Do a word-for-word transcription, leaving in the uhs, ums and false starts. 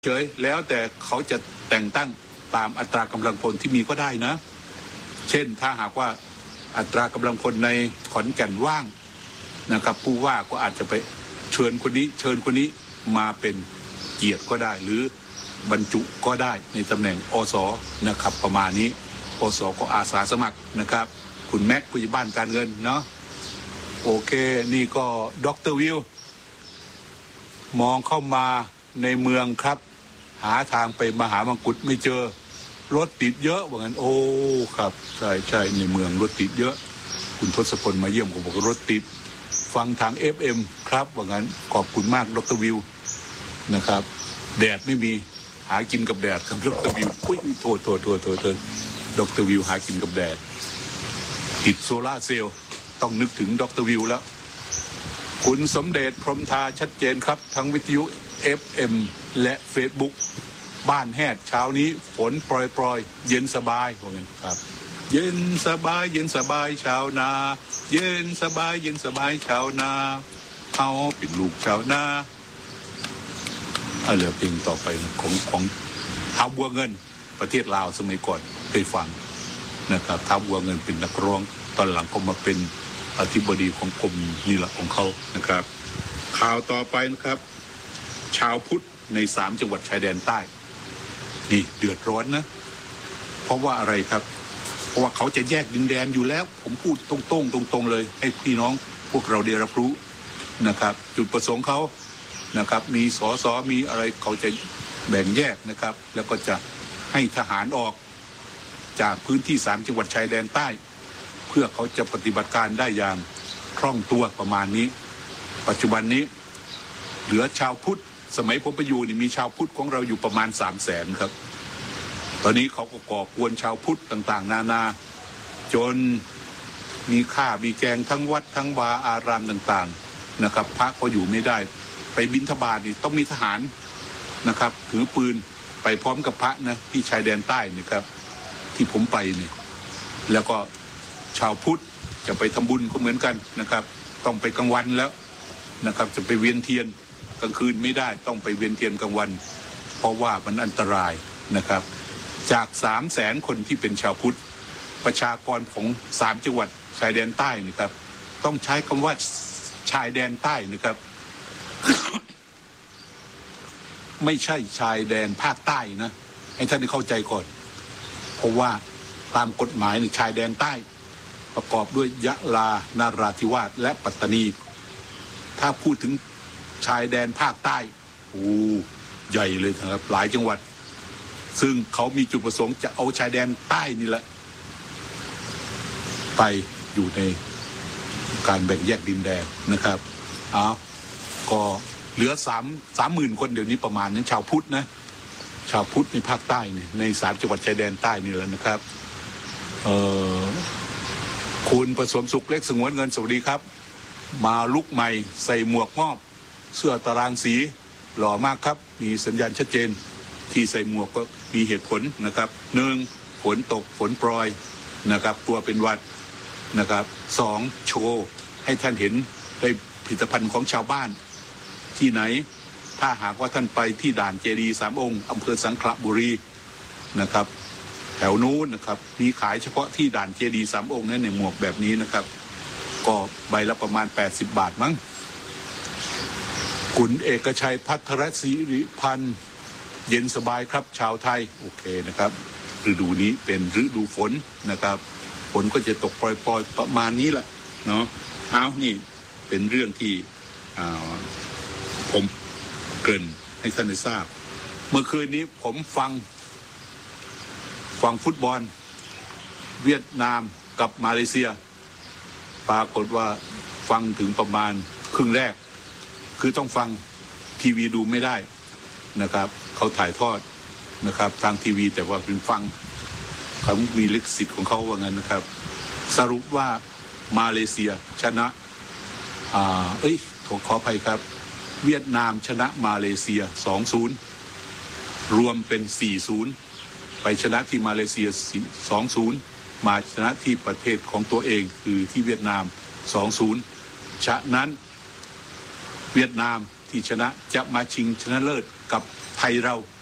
เฉยแล้วแต่เขาจะแต่งตั้งตามอัตรากำลังพลที่มีก็ได้นะเช่นถ้าหากว่าอัตรากำลังพลในขอนแก่นว่างนะครับผู้ว่าก็อาจจะไปเชิญคนนี้เชิญคนนี้มาเป็นเกียรติก็ได้หรือบรรจุก็ได้ในตำแหน่งอสนะครับประมาณนี้อสก็อาสาสมัครนะครับคุณแม็กผู้ใหญ่บ้านการเงินเนาะโอเคนี่ก็ดร.วิวมองเข้ามาในเมืองครับหาทางไปมหามงกุฎไม่เจอรถติดเยอะว่างั้นโอ้ครับใช่ใช่ในเมืองรถติดเยอะคุณทศพลมาเยี่ยมผมบอกรถติดฟังทาง เอฟ เอ็ม ครับว่างั้นขอบคุณมากดร.วิวนะครับแดดไม่มีหากินกับแดดครับดร.วิวอุ้ยโทษโทษโทษโทษโทษดร.วิวหากินกับแดดติดโซล่าเซลล์ต้องนึกถึงดร.วิวแล้วคุณสมเด็จพรหมทาชัดเจนครับทั้งวิทยุ เอฟ เอ็ม และ Facebook บ้านแฮดเช้านี้ฝนปล่อยๆเย็นสบายว่างั้นครับเย็นสบายเย็นสบายชาวนาเย็นสบายเย็นสบายชาวนาเขาเป็นลูกชาวนาเอาเหลือเพลงต่อไปของของท้าวบัวเงินประเทศลาวสมัยก่อนเคยฟังนะครับท้าวบัวเงินเป็นนักร้องตอนหลังก็มาเป็นอธิบดีของกรมนี่แหละของเขานะครับข่าวต่อไปนะครับชาวพุทธในสามจังหวัดชายแดนใต้นี่เดือดร้อนนะเพราะว่าอะไรครับเพราะว่าเขาจะแยกดินแดนอยู่แล้วผมพูดตรงๆตรงๆเลยให้พี่น้องพวกเราได้รับรู้นะครับจุดประสงค์เขานะครับมีสสมีอะไรเขาจะแบ่งแยกนะครับแล้วก็จะให้ทหารออกจากพื้นที่สามจังหวัดชายแดนใต้เพื่อเขาจะปฏิบัติการได้อย่างคล่องตัวประมาณนี้ปัจจุบันนี้เหลือชาวพุทธสมัยผมไปอยู่นี่มีชาวพุทธของเราอยู่ประมาณสามแสนครับตอนนี้เขาก็ก่อกวนชาวพุทธต่างๆนานาจนมีฆ่ามีแกงทั้งวัดทั้งวาอารามต่างๆนะครับพระก็อยู่ไม่ได้ไปบิณฑบาตนี่ต้องมีทหารนะครับถือปืนไปพร้อมกับพระนะที่ชายแดนใต้นี่ครับที่ผมไปนี่แล้วก็ชาวพุทธจะไปทำบุญก็เหมือนกันนะครับต้องไปกลางวันแล้วนะครับจะไปเวียนเทียนกลางคืนไม่ได้ต้องไปเวียนเทียนกลางวันเพราะว่ามันอันตรายนะครับจากสามแสนคนที่เป็นชาวพุทธประชากรของสามจังหวัดชายแดนใต้นะครับต้องใช้คำว่าชายแดนใต้นะครับ ไม่ใช่ชายแดนภาคใต้นะให้ท่านได้เข้าใจก่อนเพราะว่าตามกฎหมายในชายแดนใต้ประกอบด้วยยะลานาราธิวาสและปัตตานีถ้าพูดถึงชายแดนภาคใต้โอ้ใหญ่เลยครับหลายจังหวัดซึ่งเขามีจุดประสงค์จะเอาชายแดนใต้นี่แหละไปอยู่ในการแบ่งแยกดินแดนนะครับอ้าวก็เหลือสามสามหมื่นคนเดี๋ยวนี้ประมาณนั้นชาวพุทธนะชาวพุทธในภาคใต้เนี่ยในสามจังหวัดชายแดนใต้นี่แหละนะครับเอ่อคุณประสมสุขเล็กสงวนเงินสวัสดีครับมาลุกใหม่ใส่หมวกงอบเสื้อตารางสีหล่อมากครับมีสัญญาณชัดเจนที่ใส่หมวกก็มีเหตุผลนะครับหนึ่งฝนตกฝนโปรยนะครับตัวเป็นหวัดนะครับสองโชว์ให้ท่านเห็นในผลิตภัณฑ์ของชาวบ้านที่ไหนถ้าหากว่าท่านไปที่ด่านเจดีย์สามองค์อำเภอสังขละบุรีนะครับแถวนู้นนะครับมีขายเฉพาะที่ด่านเจดีย์สามองค์นั่นในหมวกแบบนี้นะครับก็ใบละประมาณแปดสิบบาทมั้งคุณเอกชัยพัทรศิริพันธ์เย็นสบายครับชาวไทยโอเคนะครับฤดูนี้เป็นฤดูฝนนะครับฝนก็จะตกปล่อยๆประมาณนี้แหละเนาะเอานี่เป็นเรื่องที่ผมเกริ่นให้ท่านได้ทราบเมื่อคืนนี้ผมฟังฟังฟุตบอลเวียดนามกับมาเลเซียปรากฏว่าฟังถึงประมาณครึ่งแรกคือต้องฟังทีวีดูไม่ได้นะครับเขาถ่ายทอดนะครับทางทีวีแต่ว่าเป็นฟังเขามีลิขสิทธิ์ของเขาว่างั้นนะครับสรุปว่ามาเลเซียชนะอ่าเอ้ยขอขออภัยครับเวียดนามชนะมาเลเซีย สองศูนย์ รวมเป็น สี่ศูนย์ ไปชนะที่มาเลเซีย สองศูนย์ มาชนะที่ประเทศของตัวเองคือที่เวียดนาม สองศูนย์ ฉะนั้นเวียดนามที่ชนะจะมาชิงชนะเลิศกับไทยเรา